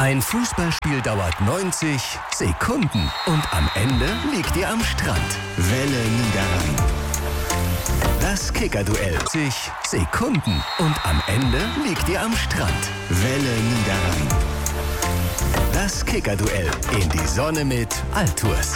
Ein Fußballspiel dauert 90 Sekunden und am Ende liegt ihr am Strand. Welle Niederrhein. Das Kicker-Duell. 90 Sekunden und am Ende liegt ihr am Strand. Welle Niederrhein. Das Kicker-Duell in die Sonne mit Altours.